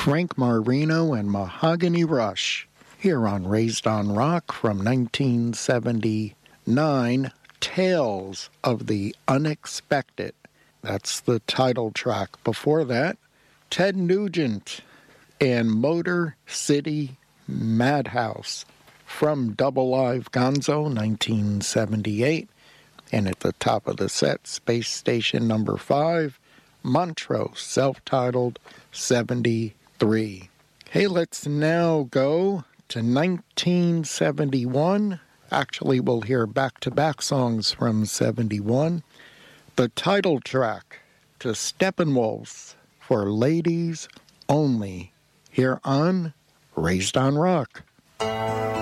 Frank Marino and Mahogany Rush, here on Raised on Rock from 1979, Tales of the Unexpected. That's the title track. Before that, Ted Nugent and Motor City Madhouse from Double Live Gonzo, 1978. And at the top of the set, Space Station number 5, Montrose, self-titled 73. Hey, let's now go to 1971. Actually, we'll hear back-to-back songs from 71. The title track to Steppenwolf for Ladies Only, here on Raised on Rock.